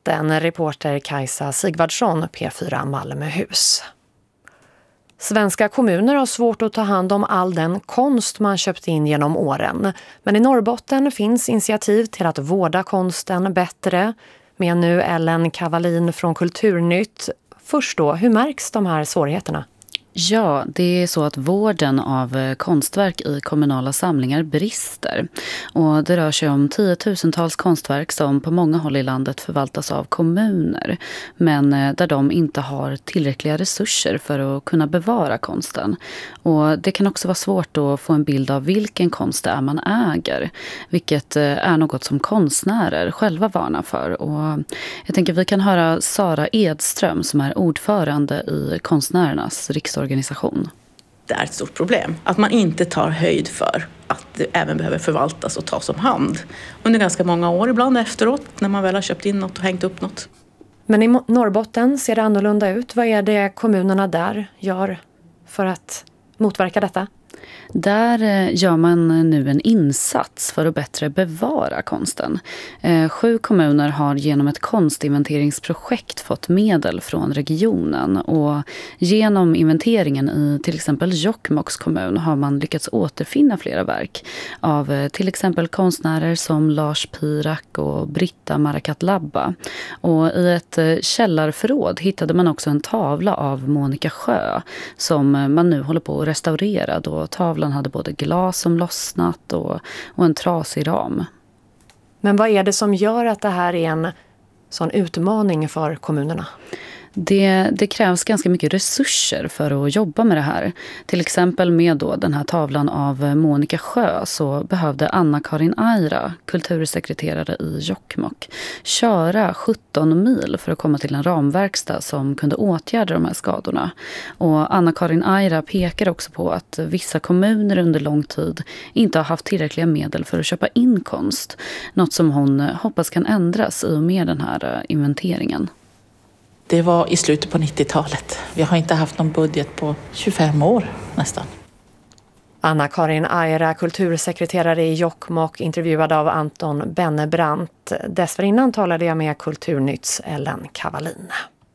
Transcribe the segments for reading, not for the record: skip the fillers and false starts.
natten, reporter Kajsa Sigvardsson, P4 Malmöhus. Svenska kommuner har svårt att ta hand om all den konst man köpt in genom åren. Men i Norrbotten finns initiativ till att vårda konsten bättre. Med nu Ellen Kavalin från Kulturnytt. Först då, hur märks de här svårigheterna? Ja, det är så att vården av konstverk i kommunala samlingar brister. Och det rör sig om 10-tusentals konstverk som på många håll i landet förvaltas av kommuner. Men där de inte har tillräckliga resurser för att kunna bevara konsten. Och det kan också vara svårt att få en bild av vilken konst det är man äger. Vilket är något som konstnärer själva varnar för. Och jag tänker vi kan höra Sara Edström som är ordförande i Konstnärernas riksorganisation. Det är ett stort problem att man inte tar höjd för att det även behöver förvaltas och tas om hand under ganska många år, ibland efteråt när man väl har köpt in något och hängt upp något. Men i Norrbotten ser det annorlunda ut. Vad är det kommunerna där gör för att motverka detta? Där gör man nu en insats för att bättre bevara konsten. 7 kommuner har genom ett konstinventeringsprojekt fått medel från regionen. Och genom inventeringen i till exempel Jokkmokks kommun har man lyckats återfinna flera verk av till exempel konstnärer som Lars Pirak och Britta Marakatlabba. Och i ett källarförråd hittade man också en tavla av Monica Sjö som man nu håller på att restaurera då tavlan hade både glas som lossnat och en trasig ram. Men vad är det som gör att det här är en sån utmaning för kommunerna? Det krävs ganska mycket resurser för att jobba med det här. Till exempel med då den här tavlan av Monica Sjö så behövde Anna-Karin Aira, kultursekreterare i Jokkmokk, köra 17 mil för att komma till en ramverkstad som kunde åtgärda de här skadorna. Och Anna-Karin Aira pekar också på att vissa kommuner under lång tid inte har haft tillräckliga medel för att köpa in konst. Något som hon hoppas kan ändras i och med den här inventeringen. Det var i slutet på 90-talet. Vi har inte haft någon budget på 25 år nästan. Anna-Karin Aira, kultursekreterare i Jokkmokk, intervjuad av Anton Bennebrant. Dessförinnan talade jag med Kulturnytts Ellen Kavalin.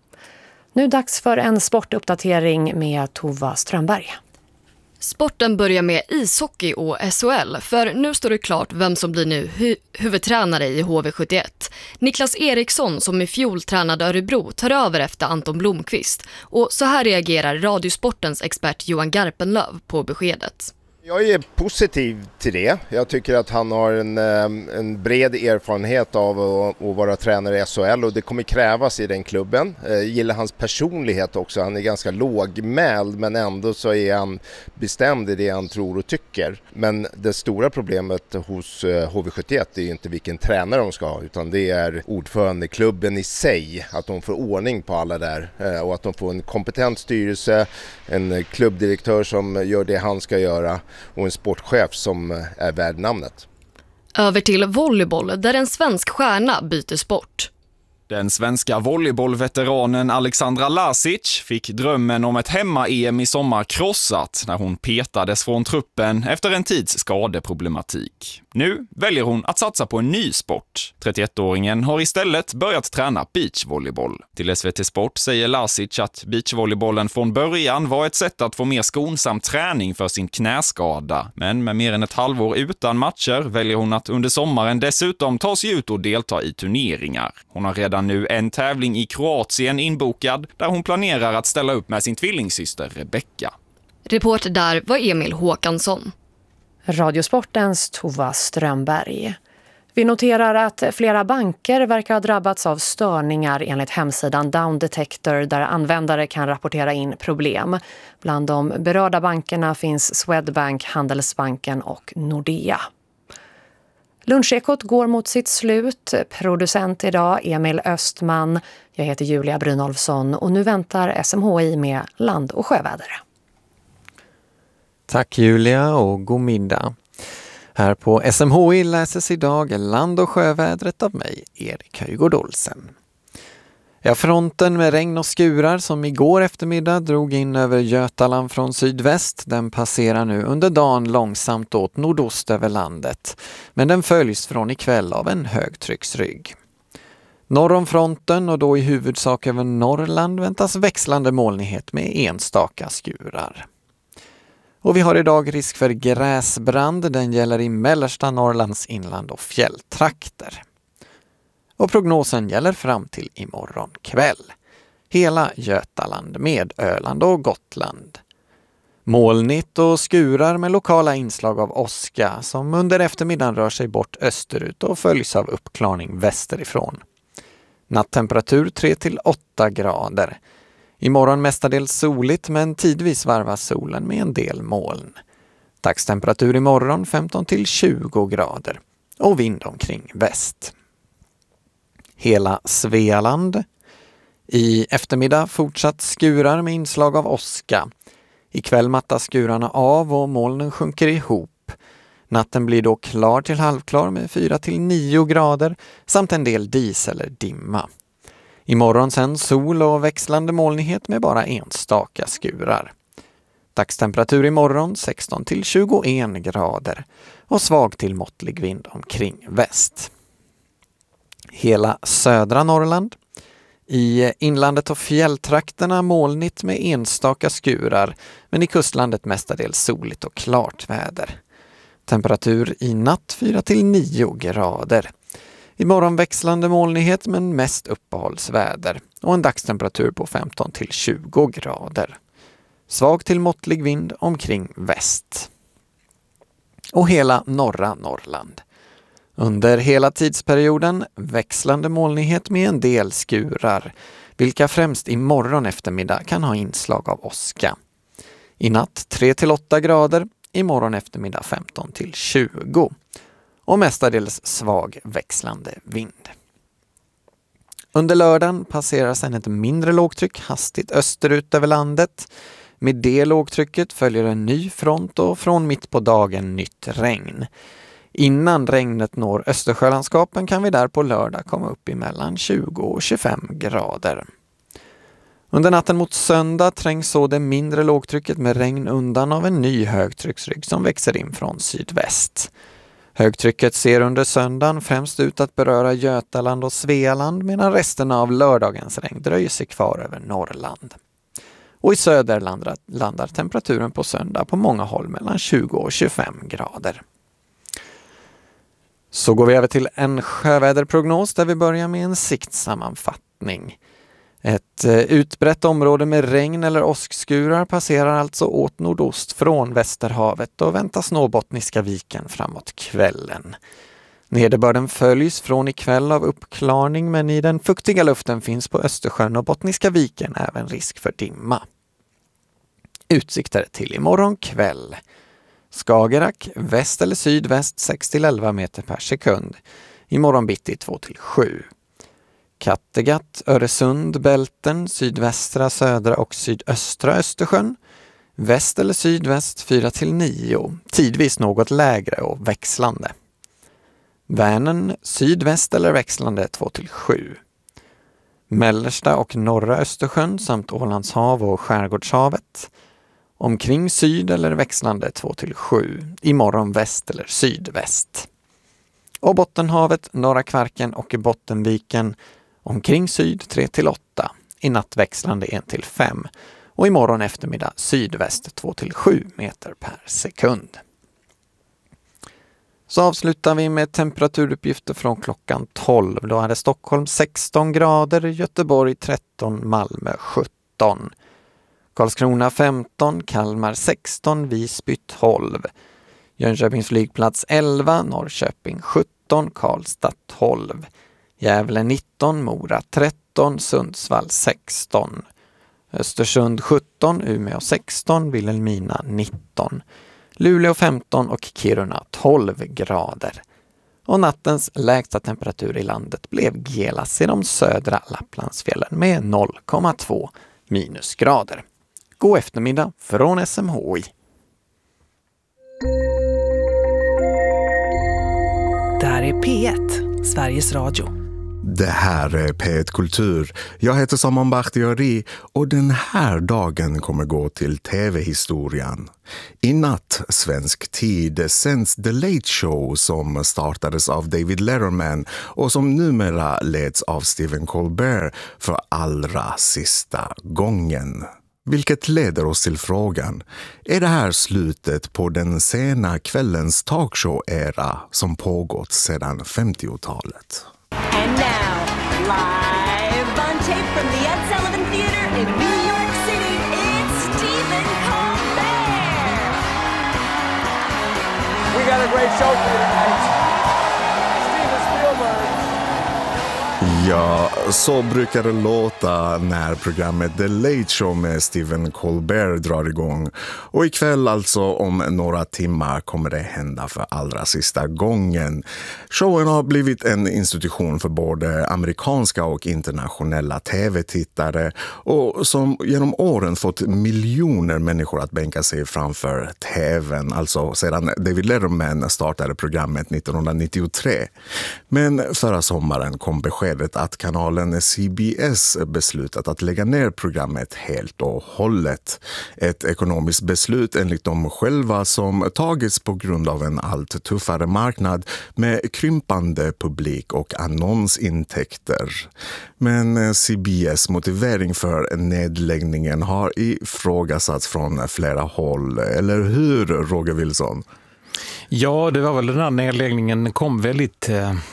Nu dags för en sportuppdatering med Tova Strömberg. Sporten börjar med ishockey och SHL, för nu står det klart vem som blir nu huvudtränare i HV71. Niklas Eriksson, som i fjol tränade Örebro, tar över efter Anton Blomqvist. Och så här reagerar Radiosportens expert Johan Garpenlöv på beskedet. Jag är positiv till det. Jag tycker att han har en bred erfarenhet av att vara tränare i SHL och det kommer krävas i den klubben. Jag gillar hans personlighet också. Han är ganska lågmäld men ändå så är han bestämd i det han tror och tycker. Men det stora problemet hos HV71 är inte vilken tränare de ska ha utan det är ordförandeklubben i sig. Att de får ordning på alla där och att de får en kompetent styrelse, en klubbdirektör som gör det han ska göra och en sportchef som är värd namnet. Över till volleyboll där en svensk stjärna byter sport. Den svenska volleybollveteranen Alexandra Lasic fick drömmen om ett hemma-EM i sommar krossat när hon petades från truppen efter en tids skadeproblematik. Nu väljer hon att satsa på en ny sport. 31-åringen har istället börjat träna beachvolleyboll. Till SVT Sport säger Lasic att beachvolleybollen från början var ett sätt att få mer skonsam träning för sin knäskada. Men med mer än ett halvår utan matcher väljer hon att under sommaren dessutom ta sig ut och delta i turneringar. Hon har redan nu en tävling i Kroatien inbokad där hon planerar att ställa upp med sin tvillingsyster Rebecca. Reporter där var Emil Håkansson. Radiosportens Tova Strömberg. Vi noterar att flera banker verkar ha drabbats av störningar enligt hemsidan Down Detector där användare kan rapportera in problem. Bland de berörda bankerna finns Swedbank, Handelsbanken och Nordea. Lunchekot går mot sitt slut. Producent idag Emil Östman. Jag heter Julia Brynolfsson och nu väntar SMHI med land- och sjöväder. Tack Julia och god middag. Här på SMHI läses idag land- och sjövädret av mig, Erik Höjgård Olsen. Ja, fronten med regn och skurar som igår eftermiddag drog in över Götaland från sydväst, den passerar nu under dagen långsamt åt nordost över landet. Men den följs från ikväll av en högtrycksrygg. Norr om fronten och då i huvudsak över Norrland väntas växlande molnighet med enstaka skurar. Och vi har idag risk för gräsbrand. Den gäller i mellersta Norrlands inland och fjälltrakter. Och prognosen gäller fram till imorgon kväll. Hela Götaland med Öland och Gotland. Molnigt och skurar med lokala inslag av åska som under eftermiddagen rör sig bort österut och följs av uppklarning västerifrån. Nattemperatur 3-8 grader. Imorgon mestadels soligt men tidvis varvas solen med en del moln. Dagstemperatur imorgon 15-20 grader och vind omkring väst. Hela Svealand. I eftermiddag fortsatt skurar med inslag av åska. Ikväll mattas skurarna av och molnen sjunker ihop. Natten blir då klar till halvklar med 4-9 grader samt en del dis eller dimma. Imorgon sen sol och växlande molnighet med bara enstaka skurar. Dagstemperatur imorgon 16-21 grader och svag till måttlig vind omkring väst. Hela södra Norrland. I inlandet och fjälltrakterna molnigt med enstaka skurar, men i kustlandet mestadels soligt och klart väder. Temperatur i natt 4-9 grader. Imorgon växlande molnighet men mest uppehållsväder och en dagstemperatur på 15-20 grader. Svag till måttlig vind omkring väst. Och hela norra Norrland. Under hela tidsperioden växlande molnighet med en del skurar, vilka främst imorgon eftermiddag kan ha inslag av åska. I natt 3-8 grader, imorgon eftermiddag 15-20 och mestadels svag växlande vind. Under lördagen passerar sedan ett mindre lågtryck hastigt österut över landet. Med det lågtrycket följer en ny front och från mitt på dagen nytt regn. Innan regnet når Östersjölandskapen kan vi där på lördag komma upp i mellan 20 och 25 grader. Under natten mot söndag trängs så det mindre lågtrycket med regn undan av en ny högtrycksrygg som växer in från sydväst. Högtrycket ser under söndagen främst ut att beröra Götaland och Svealand medan resten av lördagens regn dröjer sig kvar över Norrland. Och i söder landar temperaturen på söndag på många håll mellan 20 och 25 grader. Så går vi över till en sjöväderprognos där vi börjar med en siktsammanfattning. Ett utbrett område med regn eller åskskurar passerar alltså åt nordost från Västerhavet och väntas nå Bottniska viken framåt kvällen. Nederbörden följs från ikväll av uppklarning men i den fuktiga luften finns på Östersjön och Bottniska viken även risk för dimma. Utsikter till imorgon kväll. Skagerrak, väst eller sydväst 6-11 meter per sekund. Imorgon bitti 2-7. Kattegatt, Öresund, Bälten, sydvästra, södra och sydöstra Östersjön. Väst eller sydväst 4-9. Tidvis något lägre och växlande. Vänern, sydväst eller växlande 2-7. Mellersta och norra Östersjön samt Ålands hav och Skärgårdshavet. Omkring syd eller växlande 2-7. Imorgon väst eller sydväst. Och Bottenhavet, norra Kvarken och Bottenviken. Omkring syd 3-8. I natt växlande 1-5. Och imorgon eftermiddag sydväst 2-7 meter per sekund. Så avslutar vi med temperaturuppgifter från klockan 12. Då är det Stockholm 16 grader, Göteborg 13, Malmö 17. Karlskrona 15, Kalmar 16, Visby 12. Jönköpings flygplats 11, Norrköping 17, Karlstad 12. Gävle 19, Mora 13, Sundsvall 16. Östersund 17, Umeå 16, Vilhelmina 19. Luleå 15 och Kiruna 12 grader. Och nattens lägsta temperatur i landet blev Gelas i de södra Lapplandsfjällen med 0,2 minusgrader. God eftermiddag från SMHI. Det här är P1, Sveriges Radio. Det här är P1 Kultur. Jag heter Saman Bakhtiari och den här dagen kommer gå till tv-historien. I natt, svensk tid, sänds The Late Show som startades av David Letterman och som numera leds av Stephen Colbert för allra sista gången. Vilket leder oss till frågan, är det här slutet på den sena kvällens talkshow-era som pågått sedan 50-talet? And now, live on tape from the Ed Sullivan Theater in New York City, it's Stephen Colbert! We got a great show for you tonight. Steven Spielberg. Ja, så brukar det låta när programmet The Late Show med Stephen Colbert drar igång. Och ikväll, alltså om några timmar, kommer det hända för allra sista gången. Showen har blivit en institution för både amerikanska och internationella tv-tittare och som genom åren fått miljoner människor att bänka sig framför tvn, alltså sedan David Letterman startade programmet 1993. Men förra sommaren kom beskedet att kanalen CBS beslutat att lägga ner programmet helt och hållet. Ett ekonomiskt beslut enligt dem själva som tagits på grund av en allt tuffare marknad med krympande publik och annonsintäkter. Men CBS motivering för nedläggningen har ifrågasatts från flera håll, eller hur, Roger Wilson? Ja, det var väl den här nedläggningen kom väldigt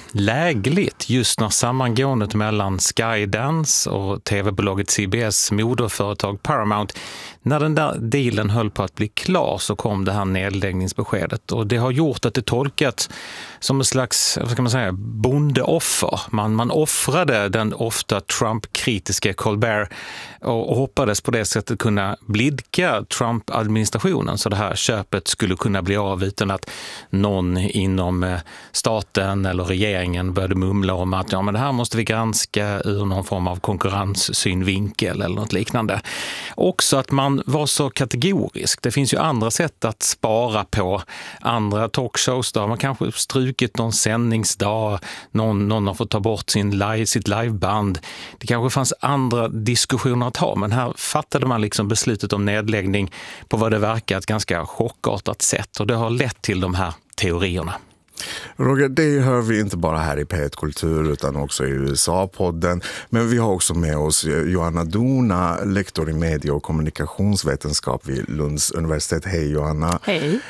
lägligt just när sammangåendet mellan Skydance och tv-bolaget CBS moderföretag Paramount, när den där dealen höll på att bli klar så kom det här nedläggningsbeskedet och det har gjort att det tolkats som en slags, vad ska man säga, bondeoffer. Man offrade den ofta Trump-kritiska Colbert och hoppades på det sättet kunna blidka Trump-administrationen så det här köpet skulle kunna bli av utan att någon inom staten eller regeringen började mumla om att ja, men det här måste vi granska ur någon form av konkurrenssynvinkel eller något liknande. Också att man var så kategorisk. Det finns ju andra sätt att spara på. Andra talkshows där man kanske strukit någon sändningsdag, någon har fått ta bort sitt liveband. Det kanske fanns andra diskussioner att ha, men här fattade man liksom beslutet om nedläggning på vad det verkar ett ganska chockartat sätt och det har lett till de här teorierna. Roger, det hör vi inte bara här i P1 Kultur utan också i USA-podden. Men vi har också med oss Johanna Dona, lektor i media- och kommunikationsvetenskap vid Lunds universitet. Hej Johanna. Hej.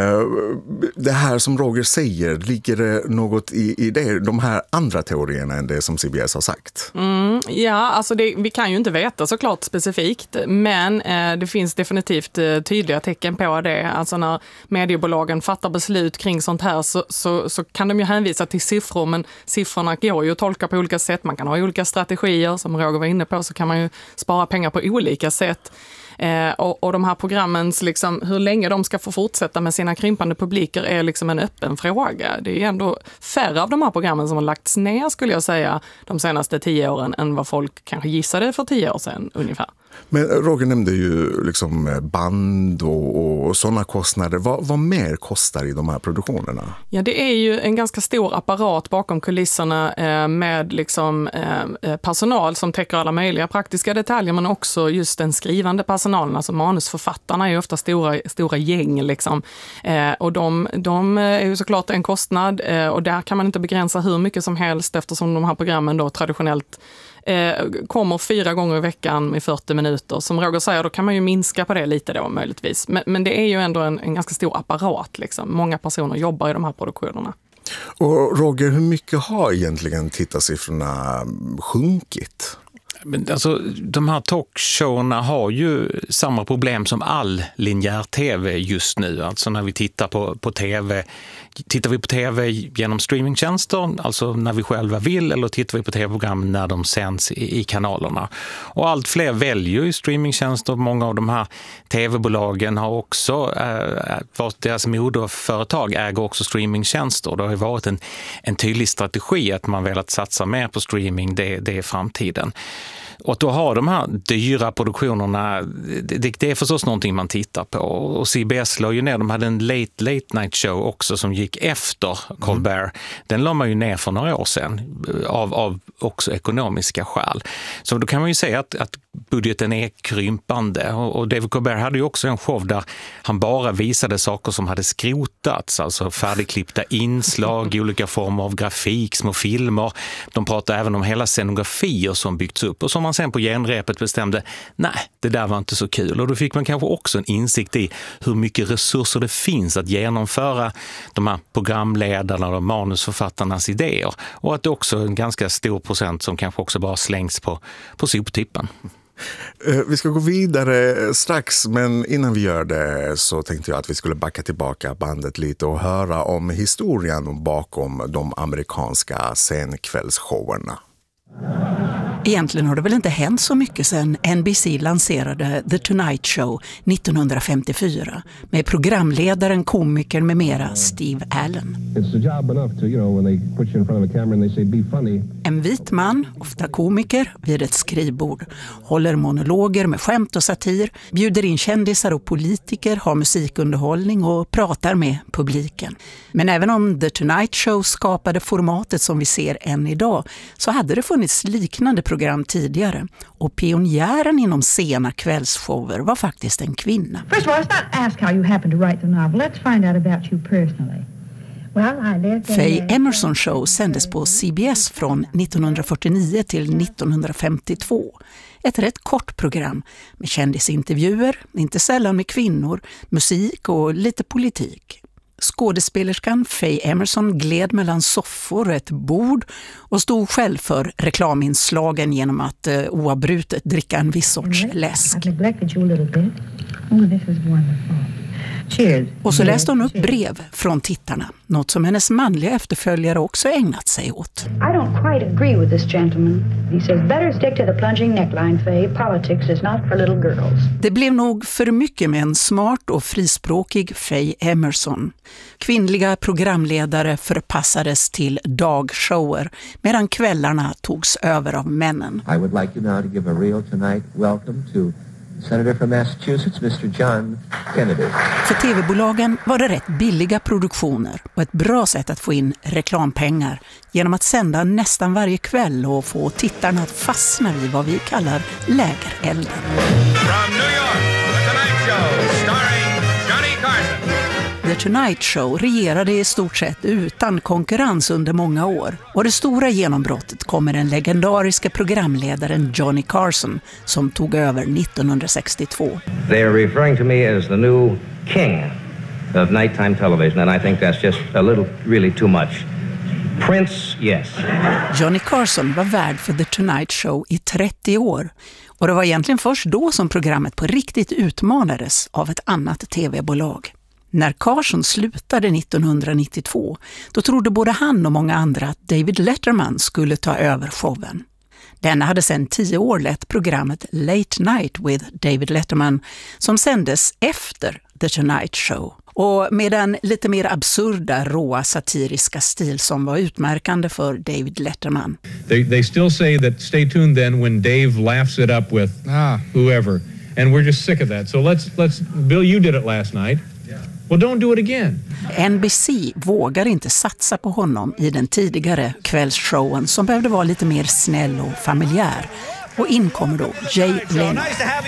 Det här som Roger säger, ligger det något i det, de här andra teorierna än det som CBS har sagt? Ja, alltså vi kan ju inte veta såklart specifikt, men det finns definitivt tydliga tecken på det. Alltså när mediebolagen fattar beslut kring sånt här så kan de ju hänvisa till siffror, men siffrorna går ju att tolka på olika sätt. Man kan ha olika strategier, som Roger var inne på, så kan man ju spara pengar på olika sätt. Och de här programmens, liksom, hur länge de ska få fortsätta med sina krympande publiker är liksom en öppen fråga. Det är ändå färre av de här programmen som har lagts ner, skulle jag säga, de senaste 10 åren än vad folk kanske gissade för 10 år sedan ungefär. Men Roger nämnde ju liksom band och sådana kostnader. Vad mer kostar i de här produktionerna? Ja, det är ju en ganska stor apparat bakom kulisserna med liksom, personal som täcker alla möjliga praktiska detaljer, men också just den skrivande personalen. Alltså manusförfattarna är ju ofta stora gäng. Liksom. Och de är ju såklart en kostnad och där kan man inte begränsa hur mycket som helst eftersom de här programmen då traditionellt kommer 4 gånger i veckan med 40 minuter. Som Roger säger, då kan man ju minska på det lite då möjligtvis. Men det är ju ändå en ganska stor apparat. Liksom. Många personer jobbar i de här produktionerna. Och Roger, hur mycket har egentligen tittarsiffrorna sjunkit? Men alltså, de här talkshowerna har ju samma problem som all linjär tv just nu. Alltså när vi tittar på tv. Tittar vi på tv genom streamingtjänster, alltså när vi själva vill, eller tittar vi på tv-program när de sänds i kanalerna. Och allt fler väljer ju streamingtjänster. Många av de här tv-bolagen har också, deras moderföretag äger också streamingtjänster. Det har ju varit en tydlig strategi att man velat satsa mer på streaming, det är framtiden. Och att då ha de här dyra produktionerna, det är förstås någonting man tittar på. Och CBS la ju ner, de hade en late night show också som gick efter Colbert. Den la man ju ner för några år sedan av också ekonomiska skäl. Så då kan man ju säga att budgeten är krympande. Och David Colbert hade ju också en show där han bara visade saker som hade skrotats, alltså färdigklippta inslag i olika former av grafik, små filmer. De pratade även om hela scenografier som byggts upp och som man sen på genrepet bestämde, nej, det där var inte så kul. Och då fick man kanske också en insikt i hur mycket resurser det finns att genomföra de här programledarna och manusförfattarnas idéer. Och att det också är en ganska stor procent som kanske också bara slängs på soptippen. Vi ska gå vidare strax, men innan vi gör det så tänkte jag att vi skulle backa tillbaka bandet lite och höra om historien bakom de amerikanska scenkvällsshowerna. Egentligen har det väl inte hänt så mycket sedan NBC lanserade The Tonight Show 1954 med programledaren, komikern med mera Steve Allen. En vit man, ofta komiker, vid ett skrivbord, håller monologer med skämt och satir, bjuder in kändisar och politiker, har musikunderhållning och pratar med publiken. Men även om The Tonight Show skapade formatet som vi ser än idag, så hade det funnits liknande program tidigare. Och pionjären inom sena kvällsshower var faktiskt en kvinna. First of all, let's not ask how you happened to write the novel. Let's find out about you personally. Faye Emerson Show sändes på CBS från 1949 till 1952. Ett rätt kort program med kändisintervjuer, inte sällan med kvinnor, musik och lite politik. Skådespelerskan Faye Emerson gled mellan soffor och ett bord och stod själv för reklaminslagen genom att oavbrutet dricka en viss sorts läsk. Och så läste hon upp brev från tittarna, något som hennes manliga efterföljare också ägnat sig åt. I don't quite agree with this gentleman. He says better stick to the plunging neckline, Faye. Politics is not for little girls. Det blev nog för mycket med en smart och frispråkig Faye Emerson. Kvinnliga programledare förpassades till dagshower medan kvällarna togs över av männen. I would like you now to give a real tonight welcome to Senator from Massachusetts, Mr. John Kennedy. För tv-bolagen var det rätt billiga produktioner och ett bra sätt att få in reklampengar genom att sända nästan varje kväll och få tittarna att fastna vid vad vi kallar lägerelden. From New York, The Tonight Show, starring Johnny Carson. The Tonight Show regerade i stort sett utan konkurrens under många år. Och det stora genombrottet kommer den legendariska programledaren Johnny Carson som tog över 1962. They are referring to me as the new king of nighttime television and I think that's just a little really too much. Prince, yes. Johnny Carson var värd för The Tonight Show i 30 år. Och det var egentligen först då som programmet på riktigt utmanades av ett annat tv-bolag. När Carson slutade 1992, då trodde både han och många andra att David Letterman skulle ta över showen. Denna hade sedan 10 år lett programmet Late Night with David Letterman som sändes efter The Tonight Show. Och med den lite mer absurda, råa, satiriska stil som var utmärkande för David Letterman. They still say that stay tuned then when Dave laughs it up with whoever. And we're just sick of that. So let's Bill, you did it last night. Well, don't do it again. NBC vågar inte satsa på honom i den tidigare kvällsshowen som behövde vara lite mer snäll och familjär. Och in kommer då Jay Leno.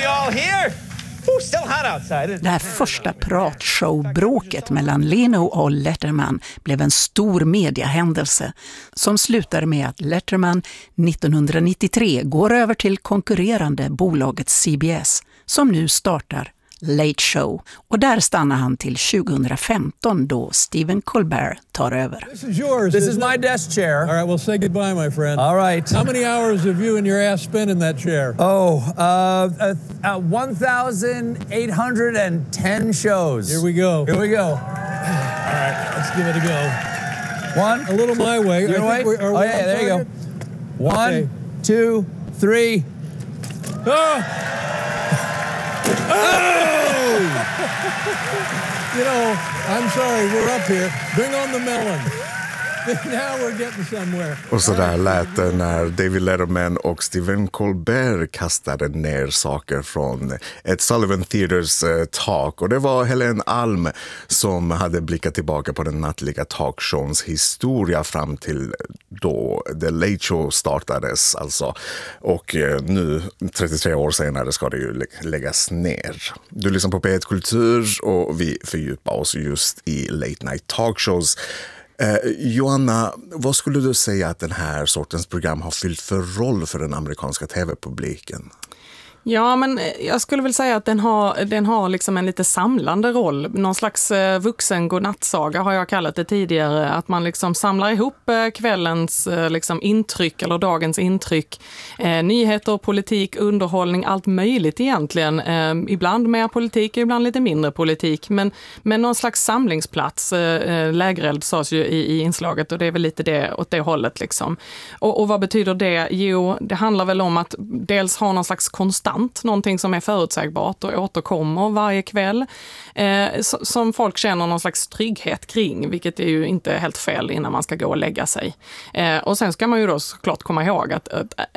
Det här första pratshow-bråket mellan Leno och Letterman blev en stor mediahändelse som slutade med att Letterman 1993 går över till konkurrerande bolaget CBS som nu startar Late Show. Och där stannar han till 2015 då Stephen Colbert tar över. This is yours. This is my desk chair. All right, well, say goodbye, my friend. All right. How many hours have you and your ass spent in that chair? 1,810 shows. Here we go. Here we go. All right, let's give it a go. One. A little my way. Your way? Oh, yeah, there you go. 1, 2, 3. Oh! Oh! You know, I'm sorry, we're up here. Bring on the melon. Now we're getting somewhere. Och så där lät det när David Letterman och Stephen Colbert kastade ner saker från ett Sullivan Theaters tak. Och det var Helen Alm som hade blickat tillbaka på den nattliga talkshowns historia fram till då The Late Show startades alltså. Och nu, 33 år senare, ska det ju läggas ner. Du lyssnar på P1 Kultur och vi fördjupar oss just i Late Night Talkshows. Joanna, vad skulle du säga att den här sortens program har fyllt för roll för den amerikanska tv-publiken? Ja, men jag skulle väl säga att den har liksom en lite samlande roll. Någon slags vuxen godnattsaga har jag kallat det tidigare. Att man liksom samlar ihop kvällens liksom intryck eller dagens intryck. Nyheter, politik, underhållning, allt möjligt egentligen. Ibland mer politik, ibland lite mindre politik. Men någon slags samlingsplats. Lägereld sades ju i inslaget och det är väl lite det åt det hållet liksom. Och vad betyder det? Jo, det handlar väl om att dels ha någon slags konstant, någonting som är förutsägbart och återkommer varje kväll som folk känner någon slags trygghet kring, vilket är ju inte helt fel innan man ska gå och lägga sig. Och sen ska man ju då såklart komma ihåg att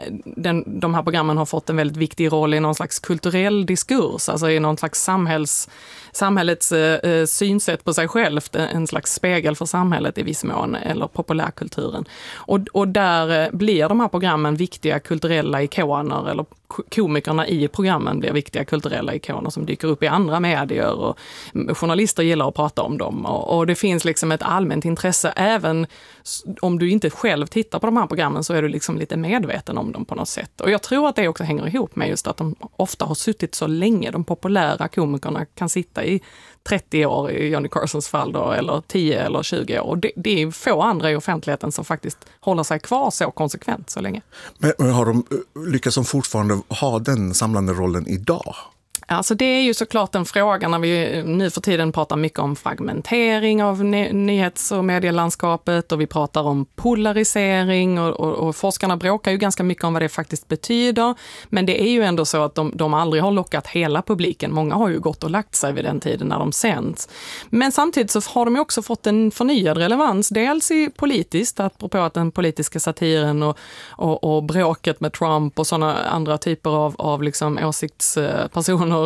de här programmen har fått en väldigt viktig roll i någon slags kulturell diskurs, alltså i någon slags samhällets synsätt på sig självt, en slags spegel för samhället i viss mån, eller populärkulturen. Och där blir de här programmen viktiga kulturella ikoner, eller komikerna i programmen blir viktiga kulturella ikoner som dyker upp i andra medier och journalister gillar att prata om dem. Och det finns liksom ett allmänt intresse, även om du inte själv tittar på de här programmen så är du liksom lite medveten om dem på något sätt. Och jag tror att det också hänger ihop med just att de ofta har suttit så länge. De populära komikerna kan sitta i 30 år i Johnny Carsons fall då, eller 10 eller 20 år. Och det är få andra i offentligheten som faktiskt håller sig kvar så konsekvent så länge. Men har de lyckats som fortfarande ha den samlande rollen idag? Alltså det är ju såklart en fråga när vi nu för tiden pratar mycket om fragmentering av nyhets- och medielandskapet och vi pratar om polarisering och forskarna bråkar ju ganska mycket om vad det faktiskt betyder. Men det är ju ändå så att de aldrig har lockat hela publiken. Många har ju gått och lagt sig vid den tiden när de sänds. Men samtidigt så har de ju också fått en förnyad relevans. Dels i politiskt, apropå att den politiska satiren och bråket med Trump och sådana andra typer av liksom åsiktspersoner,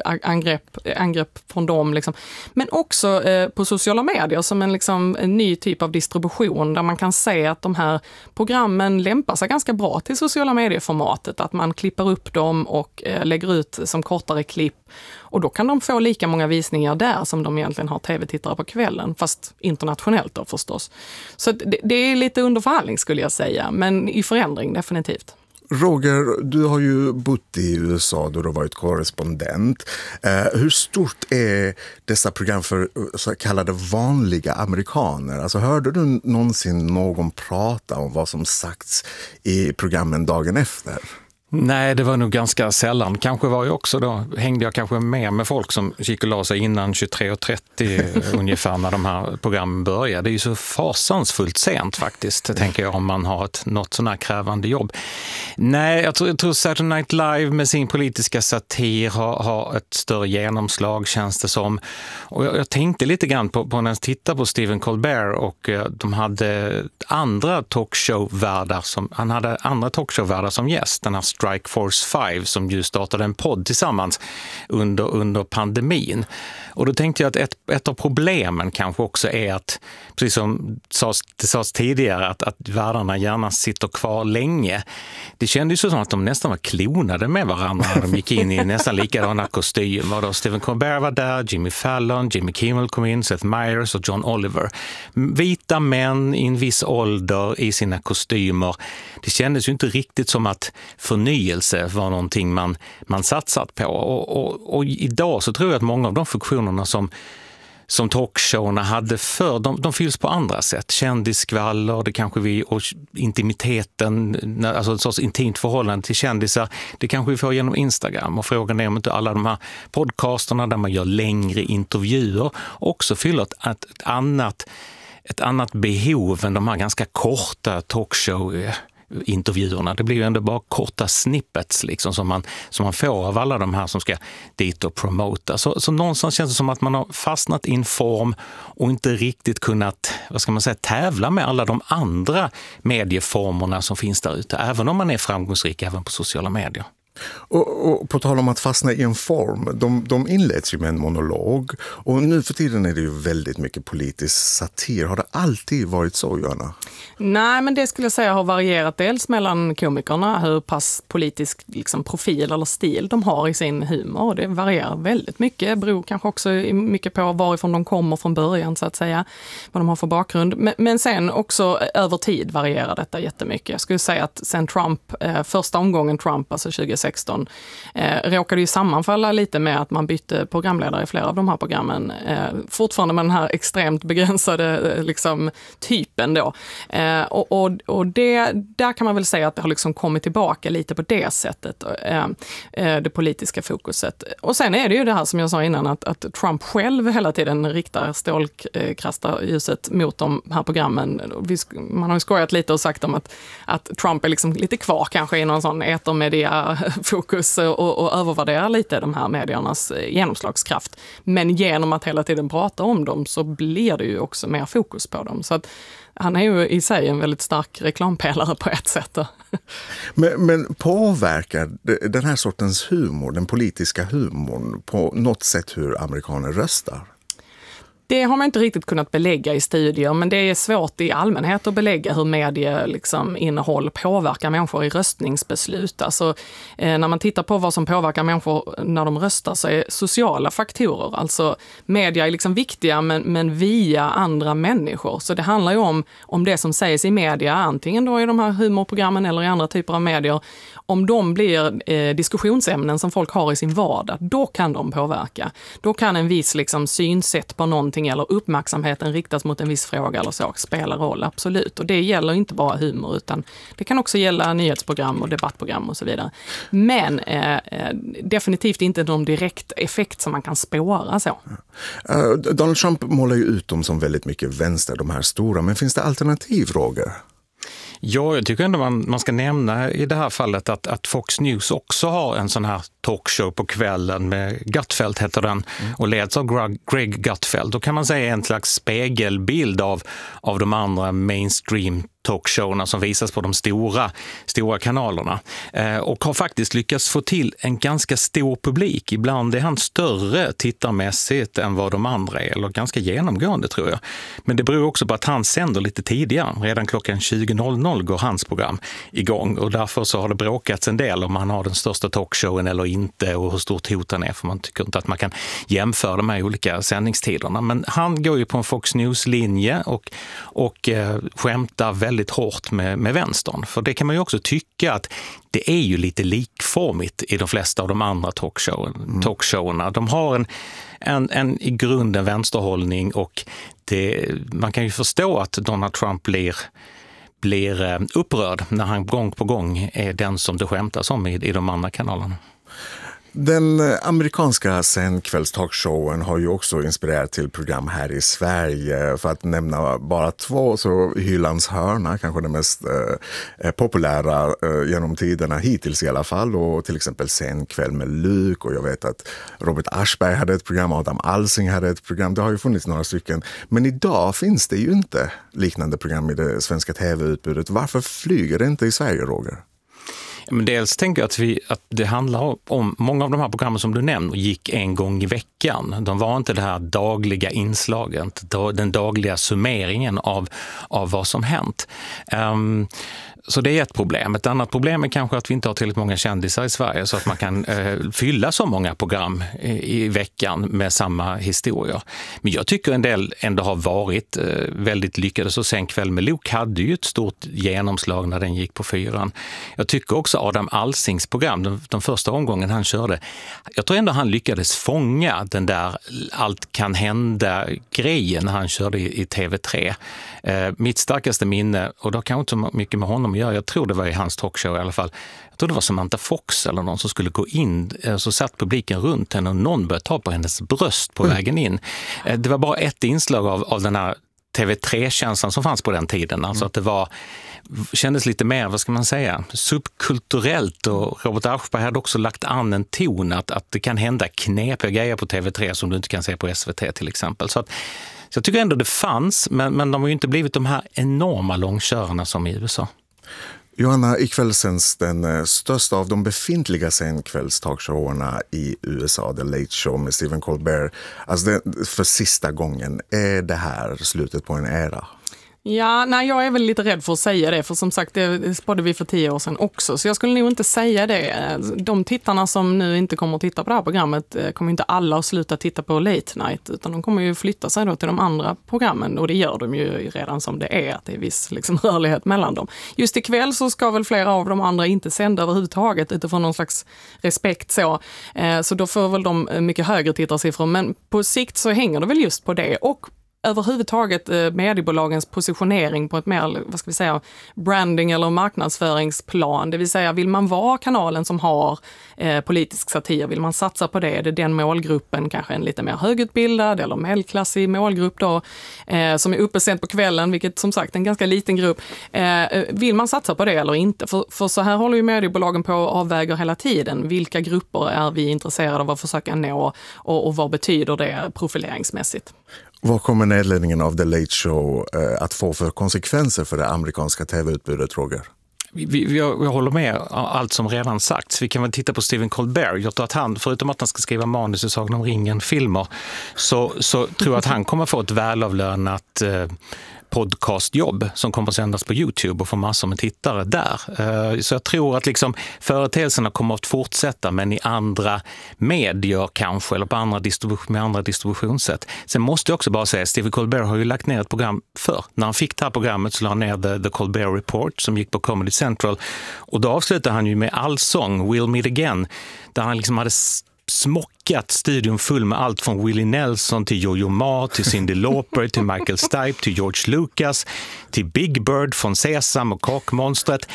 angrepp från dem liksom. Men också på sociala medier som en ny typ av distribution där man kan se att de här programmen lämpar sig ganska bra till sociala medieformatet, att man klipper upp dem och lägger ut som kortare klipp och då kan de få lika många visningar där som de egentligen har tv-tittare på kvällen, fast internationellt då förstås. Så det är lite under förhandling skulle jag säga, men i förändring definitivt. Roger, du har ju bott i USA då du har varit korrespondent. Hur stort är dessa program för så kallade vanliga amerikaner? Alltså, hörde du någonsin någon prata om vad som sagts i programmen dagen efter? Nej, det var nog ganska sällan. Kanske var jag också då, hängde jag kanske med folk som gick och la sig innan 23.30 ungefär när de här programmen började. Det är ju så fasansfullt sent faktiskt, tänker jag, om man har något sån här krävande jobb. Nej, jag tror Saturday Night Live med sin politiska satir har ett större genomslag, känns det som. Och jag tänkte lite grann på när jag tittade på Stephen Colbert och de hade andra talkshow-värdar som gäst. Den här Strike Force 5 som ju startade en podd tillsammans under pandemin. Och då tänkte jag att ett av problemen kanske också är att, precis som det sades tidigare, att värdarna gärna sitter kvar länge. Det kändes ju som att de nästan var klonade med varandra när de gick in i nästan likadana kostymer. Då Stephen Colbert var där, Jimmy Fallon, Jimmy Kimmel kom in, Seth Meyers och John Oliver. Vita män i en viss ålder i sina kostymer. Det kändes ju inte riktigt som att förnyelse var någonting man satsat på. Och idag så tror jag att många av de funktionerna som talkshowerna hade förr, de fylls på andra sätt. Kändisskvaller, det kanske och intimiteten, alltså ett sorts intimt förhållande till kändisar, det kanske vi får genom Instagram. Och frågan är om inte alla de här podcasterna där man gör längre intervjuer också fyller ett annat behov än de här ganska korta talkshow intervjuerna. Det blir ju ändå bara korta snippets liksom, som man får av alla de här som ska dit och promota. Så någonstans känns det som att man har fastnat i en form och inte riktigt kunnat, vad ska man säga, tävla med alla de andra medieformerna som finns där ute, även om man är framgångsrik även på sociala medier. Och på tal om att fastna i en form, de inleds ju med en monolog och nu för tiden är det ju väldigt mycket politisk satir. Har det alltid varit så, Johanna? Nej, men det skulle jag säga har varierat dels mellan komikerna, hur pass politisk liksom, profil eller stil de har i sin humor. Det varierar väldigt mycket, det beror kanske också mycket på varifrån de kommer från början så att säga, vad de har för bakgrund. Men sen också över tid varierar detta jättemycket. Jag skulle säga att sen Trump, första omgången Trump, alltså 2016, råkade ju sammanfalla lite med att man bytte programledare i flera av de här programmen. Fortfarande med den här extremt begränsade liksom, typen då. Och där kan man väl säga att det har liksom kommit tillbaka lite på det sättet, det politiska fokuset. Och sen är det ju det här som jag sa innan, att Trump själv hela tiden riktar strålkastarljuset mot de här programmen. Man har ju skojat lite och sagt om att Trump är liksom lite kvar kanske i någon sån etermedia-fokus och övervärderar lite de här mediernas genomslagskraft. Men genom att hela tiden prata om dem så blir det ju också mer fokus på dem. Så att han är ju i sig en väldigt stark reklampelare på ett sätt. Men påverkar den här sortens humor, den politiska humorn, på något sätt hur amerikaner röstar? Det har man inte riktigt kunnat belägga i studier, men det är svårt i allmänhet att belägga hur innehåll påverkar människor i röstningsbeslut. Alltså, när man tittar på vad som påverkar människor när de röstar så är sociala faktorer. Alltså media är liksom viktiga men via andra människor. Så det handlar ju om det som sägs i media, antingen då i de här humorprogrammen eller i andra typer av medier. Om de blir diskussionsämnen som folk har i sin vardag, då kan de påverka. Då kan en viss synsätt på någonting eller uppmärksamheten riktas mot en viss fråga eller så spela roll, absolut. Och det gäller inte bara humor utan det kan också gälla nyhetsprogram och debattprogram och så vidare. Men definitivt inte någon direkt effekt som man kan spåra så. Donald Trump målar ju ut dem som väldigt mycket vänster, de här stora. Men finns det alternativ, Roger? Ja, jag tycker ändå man ska nämna i det här fallet att Fox News också har en sån här talkshow på kvällen med Gutfeld heter den och leds av Greg Gutfeld. Då kan man säga en slags spegelbild av de andra mainstream talkshowerna som visas på de stora kanalerna och har faktiskt lyckats få till en ganska stor publik. Ibland är han större tittarmässigt än vad de andra är, eller ganska genomgående tror jag. Men det beror också på att han sänder lite tidigare. Redan klockan 20.00 går hans program igång och därför så har det bråkats en del om han har den största talkshowen eller inte och hur stort hot han är, för man tycker inte att man kan jämföra de här olika sändningstiderna. Men han går ju på en Fox News-linje och skämtar väldigt hårt med vänstern. För det kan man ju också tycka att det är ju lite likformigt i de flesta av de andra talkshowerna. De har en i grunden vänsterhållning och man kan ju förstå att Donald Trump blir upprörd när han gång på gång är den som det skämtas om i de andra kanalerna. Den amerikanska senkvällstalkshowen har ju också inspirerat till program här i Sverige. För att nämna bara två, så Hylands hörna, kanske det mest populära genom tiderna hittills i alla fall. Och till exempel Senkväll med Luk, och jag vet att Robert Aschberg hade ett program, Adam Alsing hade ett program. Det har ju funnits några stycken. Men idag finns det ju inte liknande program i det svenska tv-utbudet. Varför flyger det inte i Sverige, Roger? Men dels tänker jag att det handlar om många av de här programmen som du nämner gick en gång i veckan. De var inte det här dagliga inslaget, den dagliga summeringen av vad som hänt. Så det är ett problem. Ett annat problem är kanske att vi inte har tillräckligt många kändisar i Sverige så att man kan fylla så många program i veckan med samma historier. Men jag tycker en del ändå har varit väldigt lyckade. Så Senkväll med Luke hade ju ett stort genomslag när den gick på 4. Jag tycker också Adam Alsings program, den första omgången han körde, jag tror ändå han lyckades fånga den där allt kan hända grejen när han körde i TV3. Mitt starkaste minne, och då kan jag inte så mycket med honom göra, jag tror det var i hans talkshow i alla fall, jag tror det var Samantha Fox eller någon som skulle gå in, så satt publiken runt henne och någon började ta på hennes bröst på vägen in. Det var bara ett inslag av den här TV3-känslan som fanns på den tiden, alltså att det var kändes lite mer, vad ska man säga, subkulturellt, och Robert Aschberg hade också lagt an en ton att det kan hända knepiga grejer på TV3 som du inte kan se på SVT till exempel. Så jag tycker ändå det fanns, men de har ju inte blivit de här enorma långkörarna som i USA. Johanna, ikväll sänds den största av de befintliga senkvällstalkshowerna i USA, The Late Show med Stephen Colbert. Alltså för sista gången, är det här slutet på en era? Ja, nej, jag är väl lite rädd för att säga det, för som sagt, det spådde vi för 10 år sedan också, så jag skulle nog inte säga det. De tittarna som nu inte kommer att titta på det här programmet kommer inte alla att sluta titta på Late Night, utan de kommer ju flytta sig då till de andra programmen, och det gör de ju redan som det är, att det är viss liksom rörlighet mellan dem. Just ikväll så ska väl flera av de andra inte sända överhuvudtaget utifrån någon slags respekt så då får väl de mycket högre tittarsiffror, men på sikt så hänger det väl just på det, och överhuvudtaget mediebolagens positionering på ett mer, vad ska vi säga, branding eller marknadsföringsplan. Det vill säga, vill man vara kanalen som har politisk satir, vill man satsa på det? Är det den målgruppen, kanske en lite mer högutbildad eller medelklassig målgrupp då, som är uppe sent på kvällen, vilket som sagt är en ganska liten grupp. Vill man satsa på det eller inte? För så här håller ju mediebolagen på och avväger hela tiden. Vilka grupper är vi intresserade av att försöka nå, och vad betyder det profileringsmässigt? Vad kommer nedledningen av The Late Show att få för konsekvenser för det amerikanska tv-utbudet, Roger? Jag håller med allt som redan sagts. Vi kan väl titta på Stephen Colbert. Jag tror att han, förutom att han ska skriva manus i Sagan om ringen-filmer, så tror jag att han kommer få ett välavlönat podcastjobb som kommer att sändas på YouTube och få massor med tittare där. Så jag tror att liksom företeelserna kommer att fortsätta, men i andra medier kanske, eller på med andra distributionssätt. Sen måste jag också bara säga, Stephen Colbert har ju lagt ner ett program för. När han fick det här programmet så la han ner The Colbert Report som gick på Comedy Central, och då avslutade han ju med Allsång, We'll Meet Again, där han liksom hade smockat studion full med allt från Willie Nelson till Jojo Ma, till Cyndi Lauper, till Michael Stipe, till George Lucas, till Big Bird från Sesam och Kakmonstret.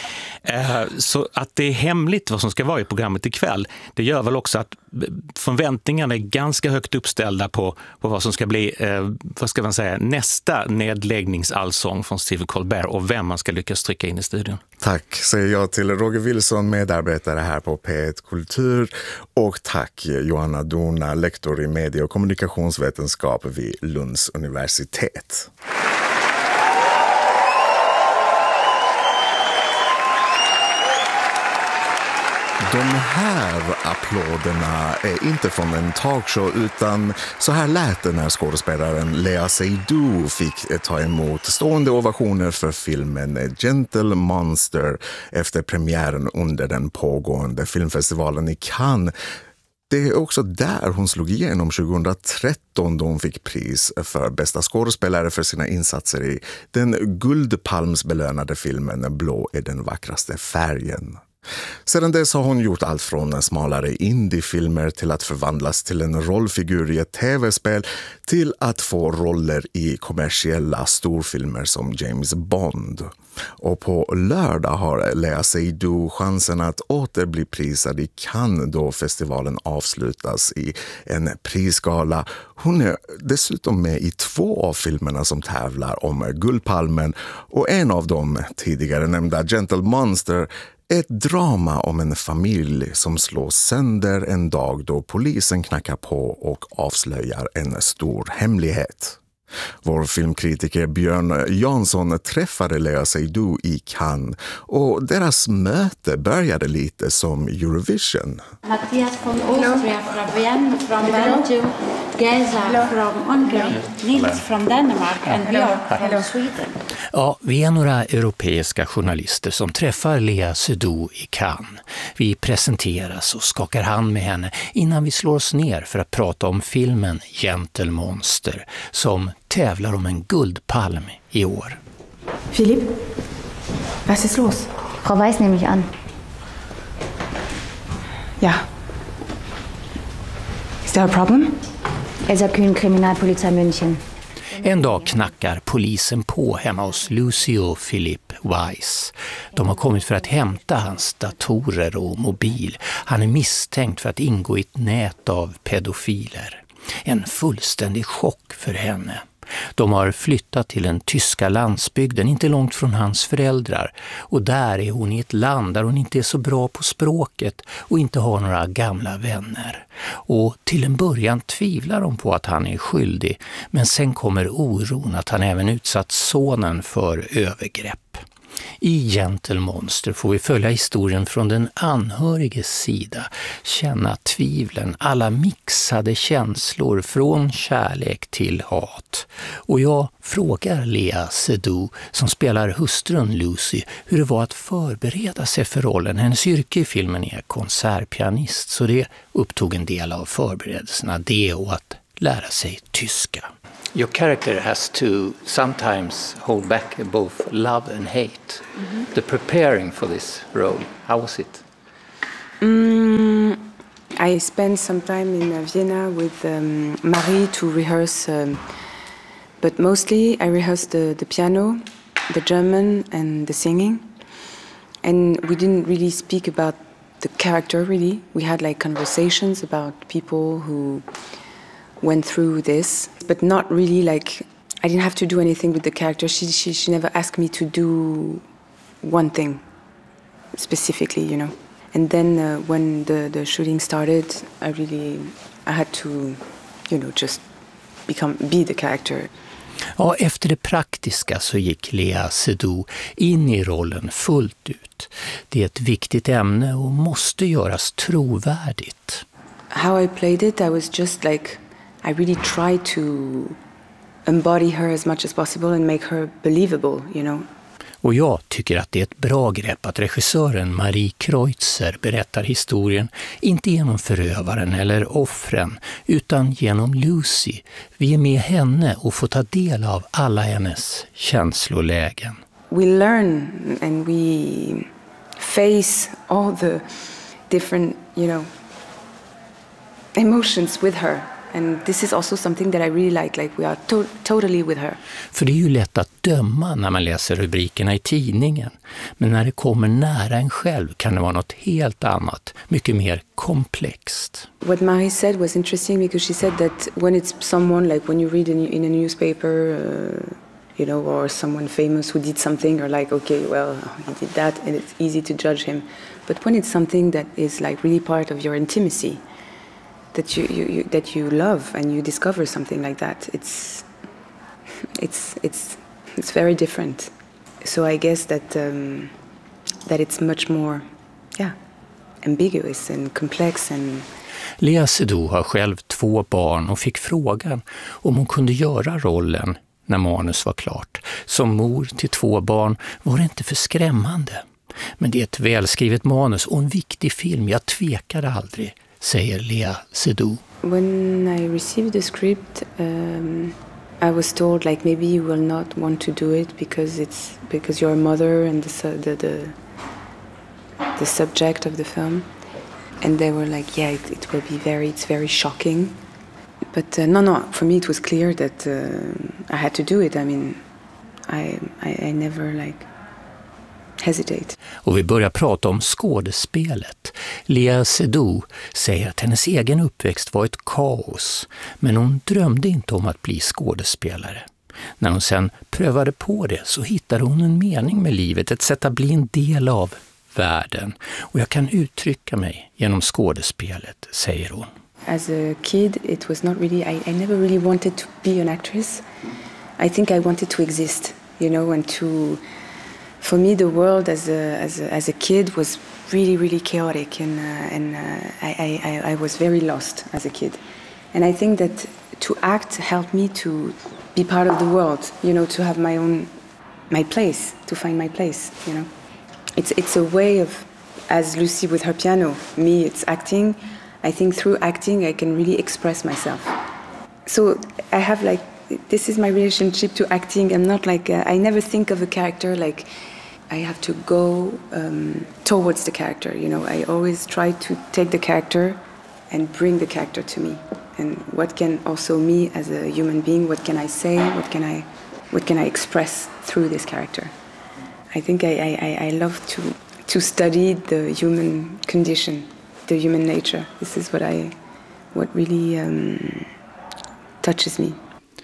Så att det är hemligt vad som ska vara i programmet ikväll, det gör väl också att förväntningarna är ganska högt uppställda på vad som ska bli vad ska man säga, nästa nedläggningsallsång från Stephen Colbert, och vem man ska lyckas trycka in i studion. Tack säger jag till Roger Wilson, medarbetare här på P1 Kultur, och tack Johanna Dona, lektor i medie- och kommunikationsvetenskap vid Lunds universitet. De här applåderna är inte från en talkshow, utan så här lät det när skådespelaren Léa Seydoux fick ta emot stående ovationer för filmen Gentle Monster efter premiären under den pågående filmfestivalen i Cannes. Det är också där hon slog igenom 2013, då hon fick pris för bästa skådespelare för sina insatser i den guldpalmsbelönade filmen Blå är den vackraste färgen. Sedan dess har hon gjort allt från smalare indiefilmer till att förvandlas till en rollfigur i ett tv-spel till att få roller i kommersiella storfilmer som James Bond. Och på lördag har Léa Seydoux chansen att åter bli prisad i Cannes då festivalen avslutas i en prisgala. Hon är dessutom med i 2 av filmerna som tävlar om Guldpalmen, och en av dem, tidigare nämnda Gentle Monster, ett drama om en familj som slås sönder en dag då polisen knackar på och avslöjar en stor hemlighet. Vår filmkritiker Björn Jansson träffade Léa Seydoux i Cannes, och deras möte började lite som Eurovision. Mattias från Austria, från Vienna, från Belgium, Geza från Ungern, Nils från Danmark och Björk från Sweden. Ja, vi är några europeiska journalister som träffar Léa Seydoux i Cannes. Vi presenteras och skakar hand med henne innan vi slår oss ner för att prata om filmen Gentle Monster som tävlar om en guldpalm i år. Philipp, was ist los? Frau Weiß nehme ich an. Ja. Ist there a problem? Elsa Kühn, Kriminalpolizei München. En dag knackar polisen på hemma hos Lucy och Philipp Weiss. De har kommit för att hämta hans datorer och mobil. Han är misstänkt för att ingå i ett nät av pedofiler. En fullständig chock för henne. De har flyttat till den tyska landsbygden, inte långt från hans föräldrar. Och där är hon i ett land där hon inte är så bra på språket och inte har några gamla vänner. Och till en början tvivlar de på att han är skyldig, men sen kommer oron att han även utsatt sonen för övergrepp. I Gentle Monster får vi följa historien från den anhöriges sida, känna tvivlen, alla mixade känslor från kärlek till hat. Och jag frågar Léa Seydoux, som spelar hustrun Lucy, hur det var att förbereda sig för rollen. Hennes yrke i filmen är konsertpianist, så det upptog en del av förberedelserna, det och att lära sig tyska. Your character has to sometimes hold back both love and hate. The preparing for this role, how was it? I spent some time in Vienna with Marie to rehearse, but mostly I rehearsed the piano, the German and the singing. And we didn't really speak about the character really. We had like conversations about people who went through this, but not really like, I didn't have to do anything with the character. She never asked me to do one thing specifically, you know. And then when the shooting started, I had to, you know, just be the character. Ja, efter det praktiska så gick Léa Seydoux in i rollen fullt ut. Det är ett viktigt ämne och måste göras trovärdigt. How I played it, I was just like, I really tried to embody her as much as possible and make her believable, you know. Och jag tycker att det är ett bra grepp att regissören Marie Kreutzer berättar historien inte genom förövaren eller offren utan genom Lucy. Vi är med henne och får ta del av alla hennes känslolägen. We learn and we face all the different, you know, emotions with her. And this is also something that I really like we are totally with her. För det är ju lätt att döma när man läser rubrikerna i tidningen. Men när det kommer nära en själv kan det vara något helt annat, mycket mer komplext. What Marie said was interesting because she said that when it's someone, like when you read in a newspaper, you know, or someone famous who did something, or like, okay, well, he did that, and it's easy to judge him. But when it's something that is like really part of your intimacy, that you love and you discover something like that, it's very different. So I guess that it's much more, ambiguous and complex and. Léa Seydoux har själv 2 barn och fick frågan om hon kunde göra rollen när manus var klart. Som mor till 2 barn var det inte för skrämmande. Men det är ett välskrivet manus och en viktig film, jag tvekade aldrig, säger Léa Seydoux. When I received the script, I was told like maybe you will not want to do it because you're a mother and the subject of the film, and they were like, yeah, it will be it's very shocking. But no, for me it was clear that I had to do it. I mean, I never like hesitate. Och vi börjar prata om skådespelet. Léa Seydoux säger att hennes egen uppväxt var ett kaos, men hon drömde inte om att bli skådespelare. När hon sen prövade på det så hittade hon en mening med livet, ett sätt att bli en del av världen. Och jag kan uttrycka mig genom skådespelet, säger hon. As a kid, it was not really, I never really wanted to be an actress. I think I wanted to exist, you know, and to, for me the world as a kid was really, really chaotic, and I was very lost as a kid. And I think that to act helped me to be part of the world, you know, to have my place, to find my place, you know. It's a way of, as Lucy with her piano, me it's acting. I think through acting I can really express myself. So I have like, this is my relationship to acting. I'm not like, I never think of a character like I have to go towards the character, you know. I always try to take the character and bring the character to me. And what can also me as a human being, what can I say, what can I express through this character? I think I love to study the human condition, the human nature. This is what really touches me.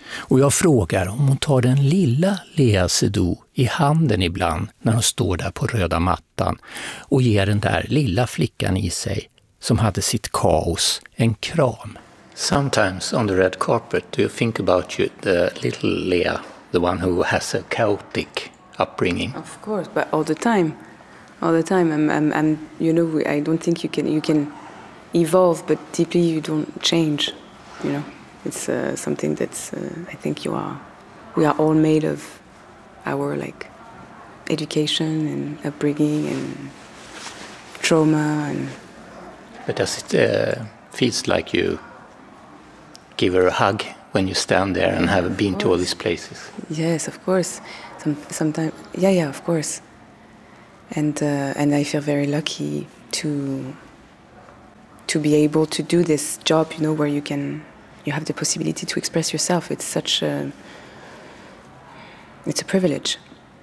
Och jag frågar om hon tar den lilla Lea Seydoux i handen ibland när hon står där på röda mattan och ger den där lilla flickan i sig som hade sitt kaos en kram. Sometimes on the red carpet do you think about you, the little Lea, the one who has a chaotic upbringing? Of course, but all the time. I'm you know, I don't think you can evolve, but deeply you don't change. You know, it's something that's I think we are all made of our like education and upbringing and trauma and. But does it feels like you give her a hug when you stand there and have been to all these places? Yes, of course. Sometimes, yeah, of course. And I feel very lucky to be able to do this job, you know, where you have the possibility to express yourself. It's it's a privilege.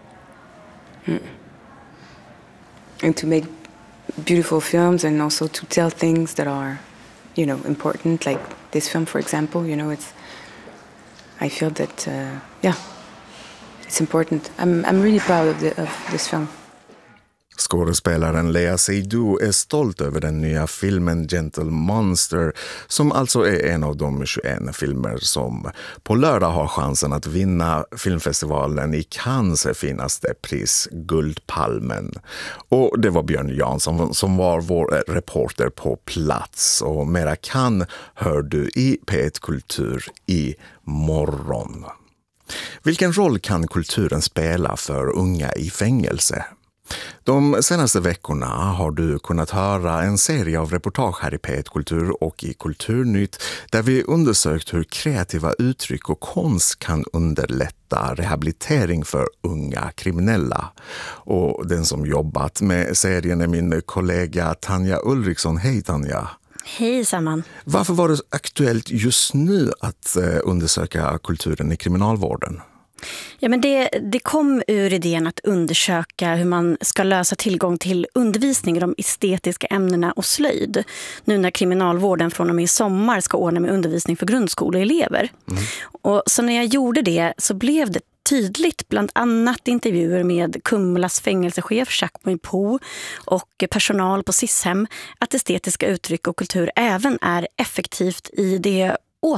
And to make beautiful films and also to tell things that are, you know, important, like this film, for example, you know, I feel that, it's important. I'm really proud of this film. Skådespelaren Lea Seydoux är stolt över den nya filmen Gentle Monster, som alltså är en av de 21 filmer som på lördag har chansen att vinna filmfestivalen i Cannes finaste pris, Guldpalmen. Och det var Björn Jansson som var vår reporter på plats, och mera Cannes hör du i P1 Kultur i morgon. Vilken roll kan kulturen spela för unga i fängelse? De senaste veckorna har du kunnat höra en serie av reportage här i P1 Kultur och i Kulturnytt där vi undersökt hur kreativa uttryck och konst kan underlätta rehabilitering för unga kriminella. Och den som jobbat med serien är min kollega Tanja Ulriksson. Hej Tanja! Hej Samman! Varför var det aktuellt just nu att undersöka kulturen i kriminalvården? Ja, men det kom ur idén att undersöka hur man ska lösa tillgång till undervisning i de estetiska ämnena och slöjd. Nu när kriminalvården från och med i sommar ska ordna med undervisning för grundskoleelever. Och så när jag gjorde det så blev det tydligt, bland annat intervjuer med Kumlas fängelsechef Jacques Moipo och personal på SIS-hem, att estetiska uttryck och kultur även är effektivt i det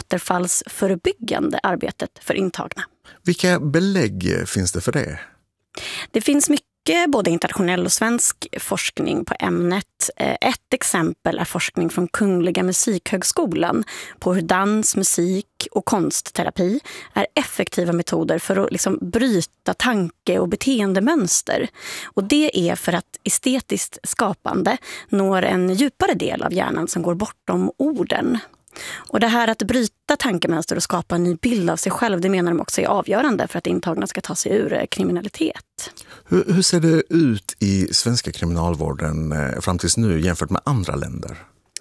återfallsförebyggande arbetet för intagna. Vilka belägg finns det för det? Det finns mycket både internationell och svensk forskning på ämnet. Ett exempel är forskning från Kungliga Musikhögskolan på hur dans, musik och konstterapi är effektiva metoder för att liksom bryta tanke- och beteendemönster. Och det är för att estetiskt skapande når en djupare del av hjärnan som går bortom orden. Och det här att bryta tankemönster och skapa en ny bild av sig själv, det menar de också är avgörande för att intagna ska ta sig ur kriminalitet. Hur ser det ut i svenska kriminalvården fram tills nu jämfört med andra länder?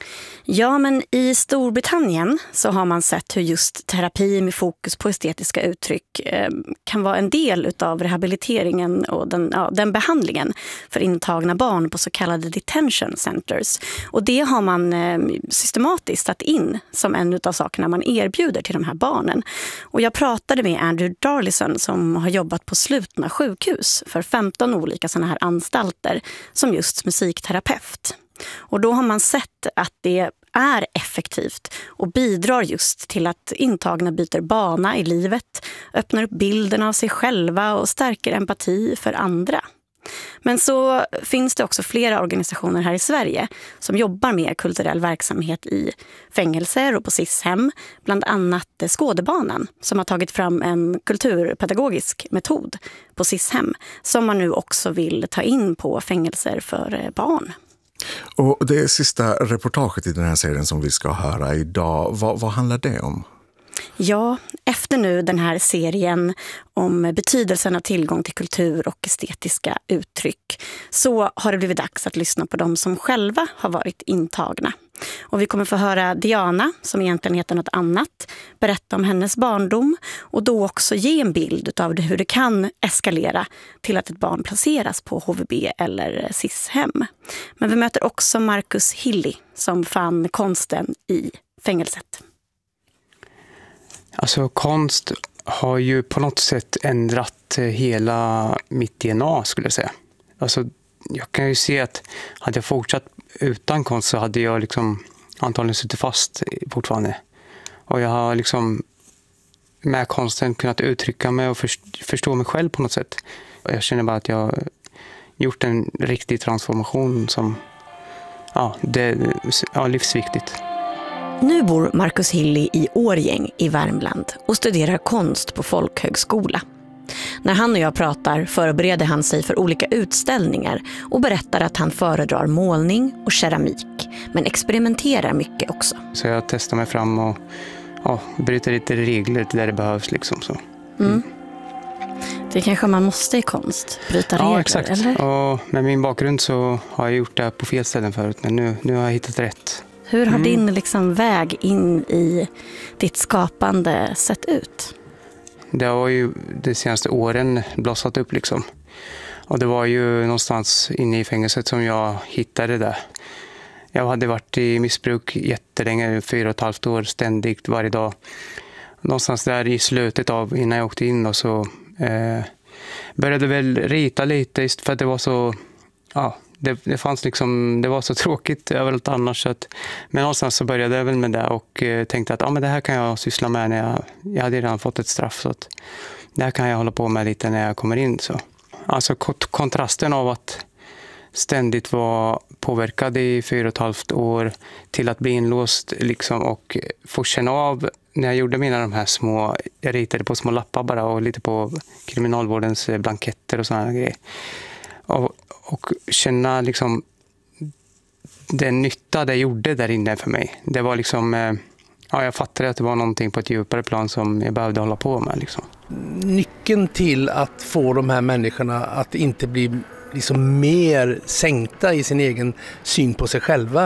Ja, men i Storbritannien så har man sett hur just terapi med fokus på estetiska uttryck kan vara en del utav rehabiliteringen och den behandlingen för intagna barn på så kallade detention centers. Och det har man systematiskt satt in som en av sakerna man erbjuder till de här barnen. Och jag pratade med Andrew Darlison som har jobbat på slutna sjukhus för 15 olika sådana här anstalter som just musikterapeut. Och då har man sett att det är effektivt och bidrar just till att intagna byter bana i livet, öppnar upp bilden av sig själva och stärker empati för andra. Men så finns det också flera organisationer här i Sverige som jobbar med kulturell verksamhet i fängelser och på SIS-hem, bland annat Skådebanan som har tagit fram en kulturpedagogisk metod på SIS-hem som man nu också vill ta in på fängelser för barn. Och det sista reportaget i den här serien som vi ska höra idag, vad handlar det om? Ja, efter nu den här serien om betydelsen av tillgång till kultur och estetiska uttryck så har det blivit dags att lyssna på dem som själva har varit intagna. Och vi kommer få höra Diana, som egentligen heter något annat, berätta om hennes barndom och då också ge en bild av hur det kan eskalera till att ett barn placeras på HVB eller SIS-hem. Men vi möter också Marcus Hilly som fann konsten i fängelset. Alltså konst har ju på något sätt ändrat hela mitt DNA, skulle jag säga. Alltså jag kan ju se att hade jag fortsatt utan konst så hade jag liksom antagligen suttit fast fortfarande. Och jag har liksom med konsten kunnat uttrycka mig och förstå mig själv på något sätt. Och jag känner bara att jag har gjort en riktig transformation som det är livsviktigt. Nu bor Marcus Hilly i Årgäng i Värmland och studerar konst på folkhögskola. När han och jag pratar förbereder han sig för olika utställningar och berättar att han föredrar målning och keramik, men experimenterar mycket också. Så jag testar mig fram och bryter lite regler där det behövs liksom så. Det kanske man måste i konst, bryta regler, exakt. Eller? Och med min bakgrund så har jag gjort det på fel ställen förut, men nu har jag hittat rätt. Hur har din väg in i ditt skapande sett ut? Det har ju de senaste åren blossat upp liksom. Och det var ju någonstans inne i fängelset som jag hittade det. Jag hade varit i missbruk jättelänge, 4,5 år, ständigt, varje dag. Någonstans där i slutet av innan jag åkte in och så började väl rita lite för att det var så... Det fanns liksom, det var så tråkigt överallt annars. Så att, men någonstans så började jag väl med det och tänkte att men det här kan jag syssla med när jag hade redan fått ett straff. Så att det här kan jag hålla på med lite när jag kommer in. Så. Alltså kontrasten av att ständigt vara påverkad i 4,5 år till att bli inlåst liksom, och få känna av när jag gjorde de här små, jag ritade på små lappar bara och lite på kriminalvårdens blanketter och sådana grejer. Och känna liksom den nytta det gjorde där inne för mig. Det var liksom, jag fattade att det var någonting på ett djupare plan som jag behövde hålla på med. Liksom. Nyckeln till att få de här människorna att inte bli liksom mer sänkta i sin egen syn på sig själva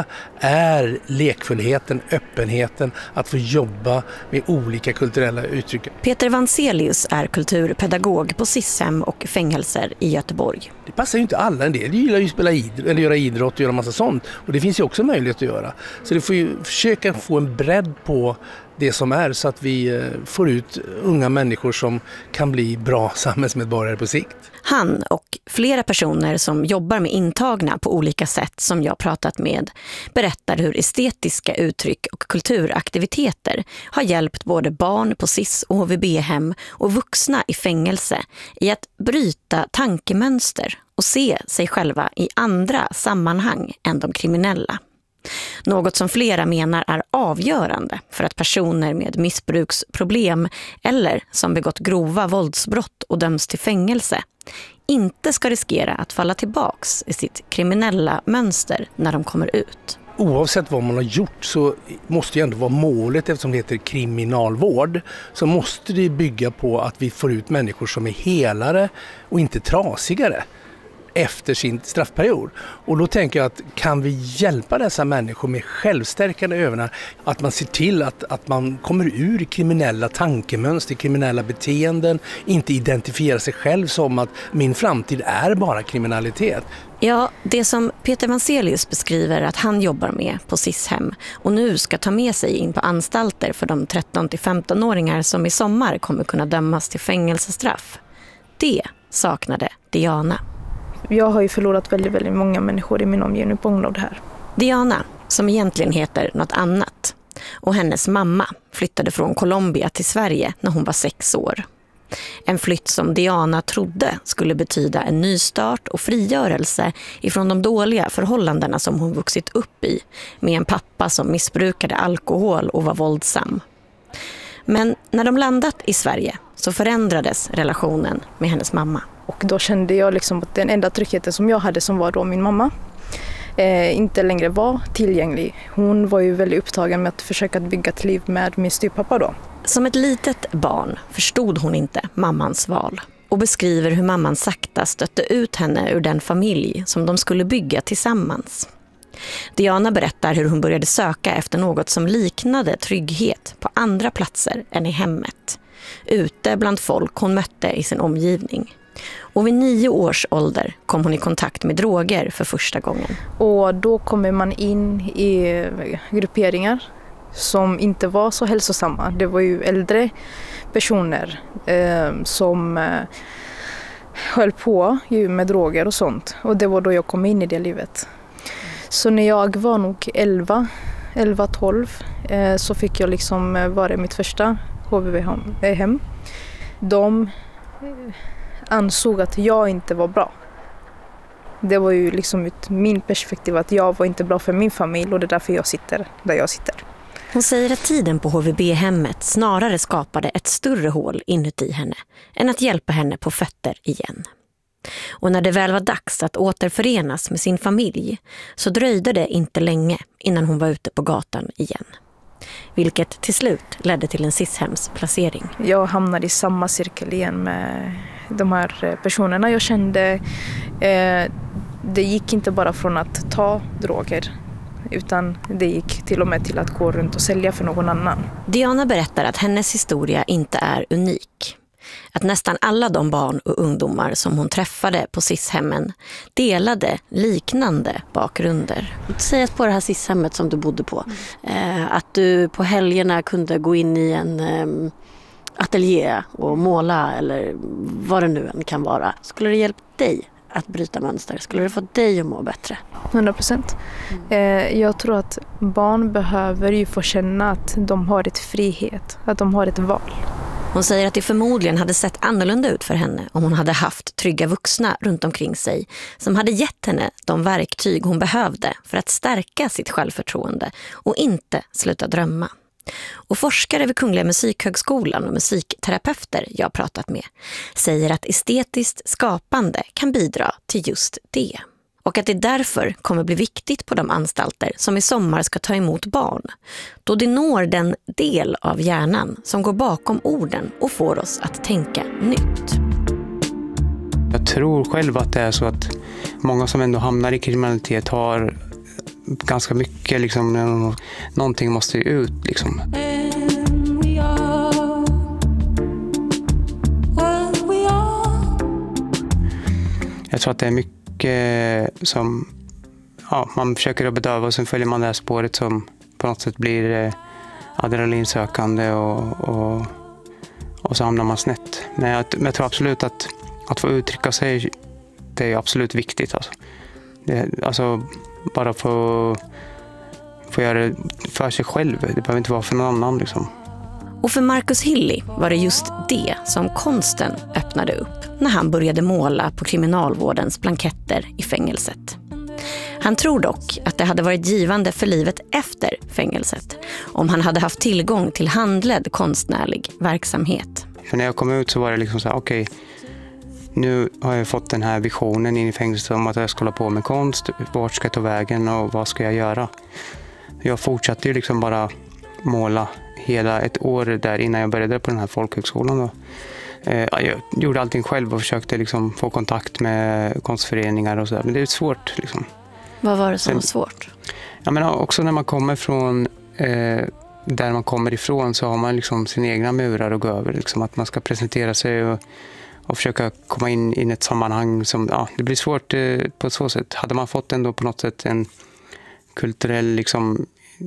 är lekfullheten, öppenheten, att få jobba med olika kulturella uttryck. Peter Vanselius är kulturpedagog på SIS-hem och fängelser i Göteborg. Det passar ju inte alla, en del gillar ju att spela eller göra idrott och göra massa sånt, och det finns ju också möjlighet att göra. Så det får ju försöka få en bredd på det som är, så att vi får ut unga människor som kan bli bra samhällsmedborgare på sikt. Han och flera personer som jobbar med intagna på olika sätt som jag pratat med berättar hur estetiska uttryck och kulturaktiviteter har hjälpt både barn på SIS och HVB-hem och vuxna i fängelse i att bryta tankemönster och se sig själva i andra sammanhang än de kriminella. Något som flera menar är avgörande för att personer med missbruksproblem eller som begått grova våldsbrott och döms till fängelse inte ska riskera att falla tillbaks i sitt kriminella mönster när de kommer ut. Oavsett vad man har gjort så måste det ändå vara målet, eftersom det heter kriminalvård, så måste det bygga på att vi får ut människor som är helare och inte trasigare efter sin straffperiod. Och då tänker jag att kan vi hjälpa dessa människor med självstärkande övningar, att man ser till att man kommer ur kriminella tankemönster, kriminella beteenden, inte identifierar sig själv som att min framtid är bara kriminalitet. Ja, det som Peter Vanselius beskriver att han jobbar med på SIS-hem och nu ska ta med sig in på anstalter för de 13-15-åringar som i sommar kommer kunna dömas till fängelsestraff. Det saknade Diana. Jag har ju förlorat väldigt många människor i min omgivning på grund av det här. Diana, som egentligen heter något annat, och hennes mamma flyttade från Colombia till Sverige när hon var 6 år. En flytt som Diana trodde skulle betyda en nystart och frigörelse ifrån de dåliga förhållandena som hon vuxit upp i, med en pappa som missbrukade alkohol och var våldsam. Men när de landat i Sverige så förändrades relationen med hennes mamma. Och då kände jag liksom att den enda tryggheten som jag hade, som var då min mamma, inte längre var tillgänglig. Hon var ju väldigt upptagen med att försöka bygga ett liv med min styvpappa då. Som ett litet barn förstod hon inte mammans val och beskriver hur mamman sakta stötte ut henne ur den familj som de skulle bygga tillsammans. Diana berättar hur hon började söka efter något som liknade trygghet på andra platser än i hemmet, ute bland folk hon mötte i sin omgivning. Och vid 9 års ålder kom hon i kontakt med droger för första gången. Och då kommer man in i grupperingar som inte var så hälsosamma. Det var ju äldre personer som höll på ju med droger och sånt. Och det var då jag kom in i det livet. Så när jag var nog 11-12 så fick jag liksom vara mitt första HVB-hem. De ansåg att jag inte var bra. Det var ju liksom min perspektiv att jag var inte bra för min familj och det är därför jag sitter där jag sitter. Hon säger att tiden på HVB-hemmet snarare skapade ett större hål inuti henne än att hjälpa henne på fötter igen. Och när det väl var dags att återförenas med sin familj så dröjde det inte länge innan hon var ute på gatan igen. Vilket till slut ledde till en SIS-hemsplacering. Jag hamnade i samma cirkel igen med de här personerna jag kände. Det gick inte bara från att ta droger utan det gick till och med till att gå runt och sälja för någon annan. Diana berättar att hennes historia inte är unik. Att nästan alla de barn och ungdomar som hon träffade på SIS-hemmen delade liknande bakgrunder. Säg att på det här SIS-hemmet som du bodde på, att du på helgerna kunde gå in i en ateljé och måla eller vad det nu än kan vara. Skulle det hjälpa dig att bryta mönster? Skulle det få dig att må bättre? 100%. Jag tror att barn behöver ju få känna att de har ett frihet, att de har ett val. Hon säger att det förmodligen hade sett annorlunda ut för henne om hon hade haft trygga vuxna runt omkring sig som hade gett henne de verktyg hon behövde för att stärka sitt självförtroende och inte sluta drömma. Och forskare vid Kungliga Musikhögskolan och musikterapeuter jag pratat med säger att estetiskt skapande kan bidra till just det. Och att det därför kommer bli viktigt på de anstalter som i sommar ska ta emot barn. Då det når den del av hjärnan som går bakom orden och får oss att tänka nytt. Jag tror själv att det är så att många som ändå hamnar i kriminalitet har ganska mycket, liksom, någonting måste ju ut. Liksom. Jag tror att det är mycket som man försöker att bedöva och sen följer man det här spåret som på något sätt blir adrenalinsökande och så hamnar man snett. Men jag tror absolut att få uttrycka sig, det är absolut viktigt. Alltså bara få göra det för sig själv. Det behöver inte vara för någon annan. Liksom. Och för Marcus Hilly var det just det som konsten öppnade upp när han började måla på kriminalvårdens blanketter i fängelset. Han tror dock att det hade varit givande för livet efter fängelset om han hade haft tillgång till handledd konstnärlig verksamhet. För när jag kom ut så var det liksom så här, okej, nu har jag fått den här visionen in i fängelset om att jag ska hålla på med konst. Vart ska jag ta vägen och vad ska jag göra? Jag fortsatte ju liksom bara måla hela ett år där innan jag började på den här folkhögskolan. Då. Jag gjorde allting själv och försökte liksom få kontakt med konstföreningar och sådär. Men det är svårt. Liksom. Vad var det som var svårt? Jag menar, också när man kommer från där man kommer ifrån så har man liksom sina egna murar att gå över. Liksom, att man ska presentera sig och försöka komma in i ett sammanhang som, det blir svårt på så sätt. Hade man fått ändå på något sätt en kulturell liksom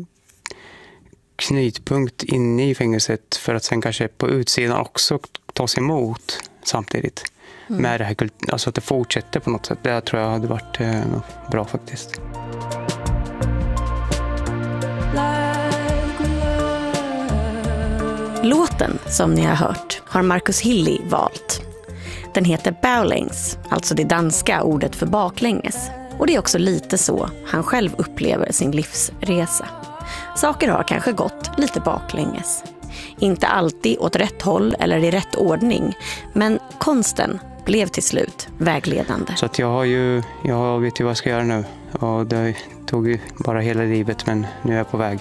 knytpunkt inne i fängelset för att sen kanske på utsidan också tas emot samtidigt med det här, alltså att det fortsätter på något sätt. Det tror jag hade varit bra faktiskt. Låten som ni har hört har Marcus Hilly valt. Den heter Baulängs, alltså det danska ordet för baklänges. Och det är också lite så han själv upplever sin livsresa. Saker har kanske gått lite baklänges. Inte alltid åt rätt håll eller i rätt ordning, men konsten blev till slut vägledande. Så att jag vet ju vad jag ska göra nu. Och det tog ju bara hela livet, men nu är jag på väg.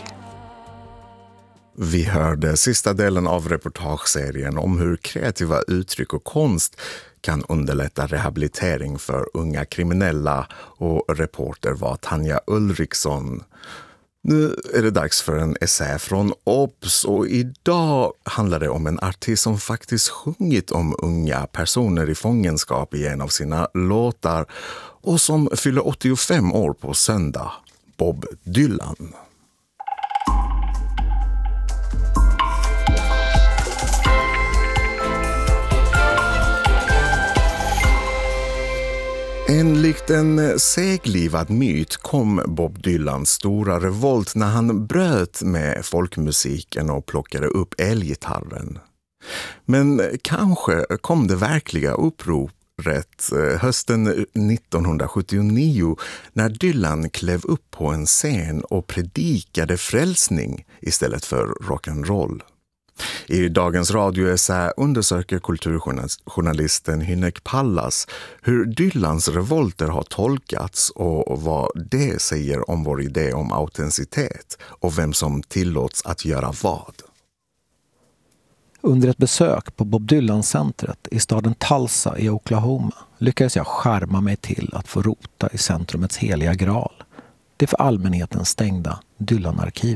Vi hörde sista delen av reportageserien om hur kreativa uttryck och konst kan underlätta rehabilitering för unga kriminella, och reporter var Tanja Ulriksson. Nu är det dags för en essä från OBS, och idag handlar det om en artist som faktiskt sjungit om unga personer i fångenskap i en av sina låtar och som fyller 85 år på söndag, Bob Dylan. Enligt en seglivad myt kom Bob Dylans stora revolt när han bröt med folkmusiken och plockade upp elgitarren. Men kanske kom det verkliga upproret hösten 1979 när Dylan klev upp på en scen och predikade frälsning istället för rock'n'roll. I dagens radioessä undersöker kulturjournalisten Hynek Pallas hur Dylans revolter har tolkats och vad det säger om vår idé om autenticitet och vem som tillåts att göra vad. Under ett besök på Bob Dylan-centret i staden Tulsa i Oklahoma lyckades jag skärma mig till att få rota i centrumets heliga graal, det för allmänheten stängda Dylan-arkivet.